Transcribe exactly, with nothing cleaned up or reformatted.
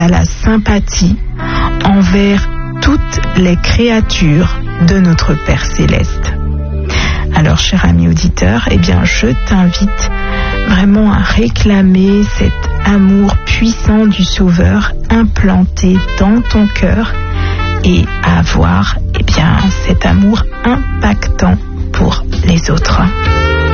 à la sympathie envers toutes les créatures de notre Père Céleste. Alors, cher ami auditeur, eh bien, je t'invite vraiment à réclamer cet amour puissant du Sauveur implanté dans ton cœur et à avoir, eh bien, cet amour impactant pour les autres.